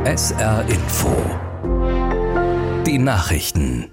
SR Info. Die Nachrichten.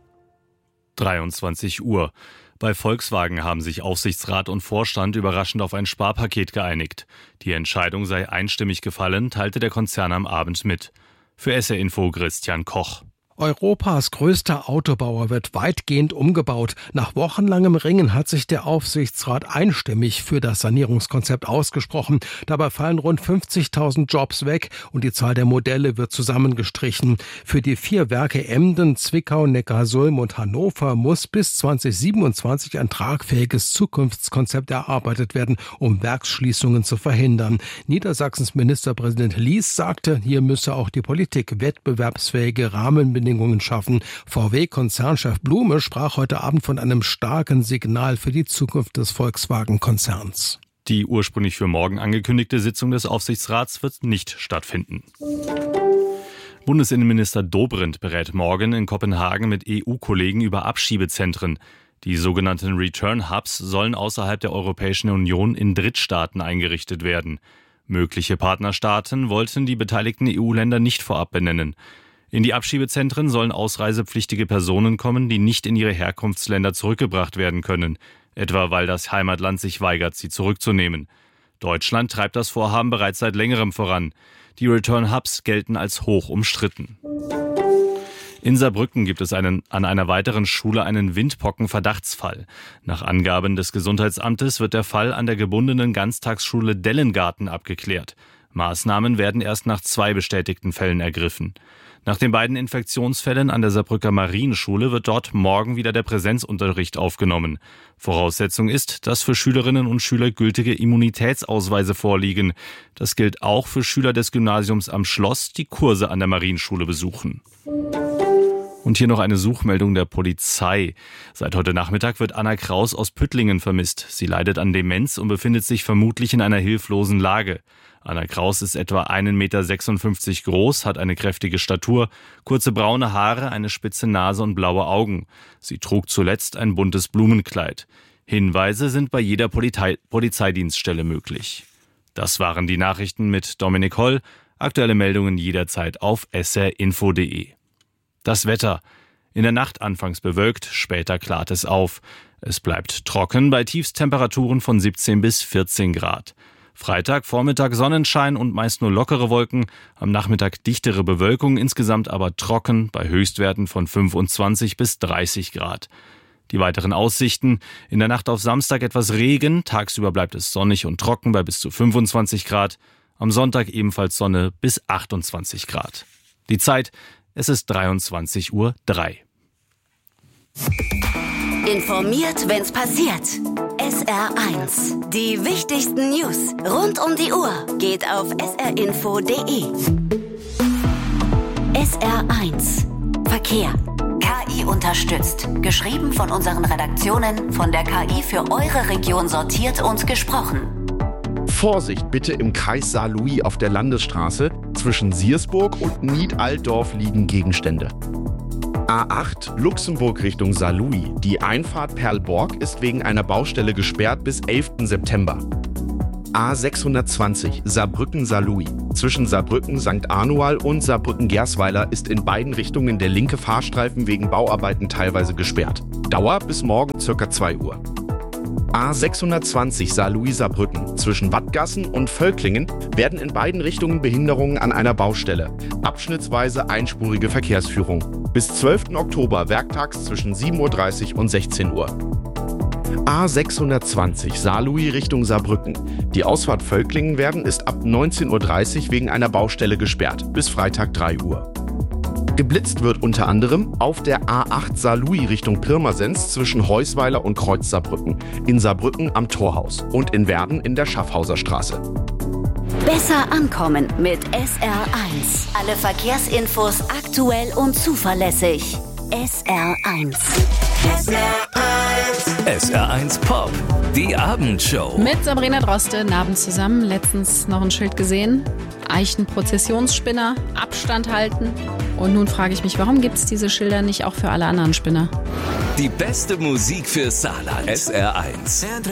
23 Uhr. Bei Volkswagen haben sich Aufsichtsrat und Vorstand überraschend auf ein Sparpaket geeinigt. Die Entscheidung sei einstimmig gefallen, teilte der Konzern am Abend mit. Für SR Info Christian Koch. Europas größter Autobauer wird weitgehend umgebaut. Nach wochenlangem Ringen hat sich der Aufsichtsrat einstimmig für das Sanierungskonzept ausgesprochen. Dabei fallen rund 50.000 Jobs weg und die Zahl der Modelle wird zusammengestrichen. Für die 4 Werke Emden, Zwickau, Neckarsulm und Hannover muss bis 2027 ein tragfähiges Zukunftskonzept erarbeitet werden, um Werksschließungen zu verhindern. Niedersachsens Ministerpräsident Lies sagte, hier müsse auch die Politik wettbewerbsfähige Rahmenbedingungen schaffen. VW-Konzernchef Blume sprach heute Abend von einem starken Signal für die Zukunft des Volkswagen-Konzerns. Die ursprünglich für morgen angekündigte Sitzung des Aufsichtsrats wird nicht stattfinden. Bundesinnenminister Dobrindt berät morgen in Kopenhagen mit EU-Kollegen über Abschiebezentren. Die sogenannten Return Hubs sollen außerhalb der Europäischen Union in Drittstaaten eingerichtet werden. Mögliche Partnerstaaten wollten die beteiligten EU-Länder nicht vorab benennen. In die Abschiebezentren sollen ausreisepflichtige Personen kommen, die nicht in ihre Herkunftsländer zurückgebracht werden können, etwa weil das Heimatland sich weigert, sie zurückzunehmen. Deutschland treibt das Vorhaben bereits seit längerem voran. Die Return Hubs gelten als hoch umstritten. In Saarbrücken gibt es an einer weiteren Schule einen Windpocken-Verdachtsfall. Nach Angaben des Gesundheitsamtes wird der Fall an der gebundenen Ganztagsschule Dellengarten abgeklärt. Maßnahmen werden erst nach 2 bestätigten Fällen ergriffen. Nach den beiden Infektionsfällen an der Saarbrücker Marienschule wird dort morgen wieder der Präsenzunterricht aufgenommen. Voraussetzung ist, dass für Schülerinnen und Schüler gültige Immunitätsausweise vorliegen. Das gilt auch für Schüler des Gymnasiums am Schloss, die Kurse an der Marienschule besuchen. Und hier noch eine Suchmeldung der Polizei. Seit heute Nachmittag wird Anna Kraus aus Püttlingen vermisst. Sie leidet an Demenz und befindet sich vermutlich in einer hilflosen Lage. Anna Kraus ist etwa 1,56 Meter groß, hat eine kräftige Statur, kurze braune Haare, eine spitze Nase und blaue Augen. Sie trug zuletzt ein buntes Blumenkleid. Hinweise sind bei jeder Polizeidienststelle möglich. Das waren die Nachrichten mit Dominik Holl. Aktuelle Meldungen jederzeit auf srinfo.de. Das Wetter. In der Nacht anfangs bewölkt, später klart es auf. Es bleibt trocken bei Tiefsttemperaturen von 17 bis 14 Grad. Freitag, Vormittag Sonnenschein und meist nur lockere Wolken. Am Nachmittag dichtere Bewölkung, insgesamt aber trocken bei Höchstwerten von 25 bis 30 Grad. Die weiteren Aussichten. In der Nacht auf Samstag etwas Regen. Tagsüber bleibt es sonnig und trocken bei bis zu 25 Grad. Am Sonntag ebenfalls Sonne bis 28 Grad. Die Zeit, es ist 23:03 Uhr. Informiert, wenn's passiert. SR1. Die wichtigsten News rund um die Uhr geht auf srinfo.de. SR1. Verkehr. KI unterstützt. Geschrieben von unseren Redaktionen, von der KI für eure Region sortiert und gesprochen. Vorsicht bitte im Kreis Saarlouis auf der Landesstraße. Zwischen Siersburg und Niedalldorf liegen Gegenstände. A8 Luxemburg Richtung Saarlouis. Die Einfahrt Perlborg ist wegen einer Baustelle gesperrt bis 11. September. A620 Saarbrücken-Saarlouis. Zwischen Saarbrücken-St. Anual und Saarbrücken-Gersweiler ist in beiden Richtungen der linke Fahrstreifen wegen Bauarbeiten teilweise gesperrt. Dauer bis morgen ca. 2 Uhr. A620 Saarlouis-Saarbrücken. Zwischen Wattgassen und Völklingen werden in beiden Richtungen Behinderungen an einer Baustelle. Abschnittsweise einspurige Verkehrsführung. Bis 12. Oktober werktags zwischen 7:30 Uhr und 16 Uhr. A620 Saarlouis Richtung Saarbrücken. Die Ausfahrt Völklingen ist ab 19:30 Uhr wegen einer Baustelle gesperrt. Bis Freitag 3 Uhr. Geblitzt wird unter anderem auf der A8 Saarlouis Richtung Pirmasens zwischen Heusweiler und Kreuz Saarbrücken, in Saarbrücken am Torhaus und in Werden in der Schaffhauser Straße. Besser ankommen mit SR1. Alle Verkehrsinfos aktuell und zuverlässig. SR1. SR1 Pop, die Abendshow. Mit Sabrina Droste, Abend zusammen. Letztens noch ein Schild gesehen. Eichen-Prozessionsspinner, Abstand halten. Und nun frage ich mich, warum gibt es diese Schilder nicht auch für alle anderen Spinner? Die beste Musik für Saarland. SR1.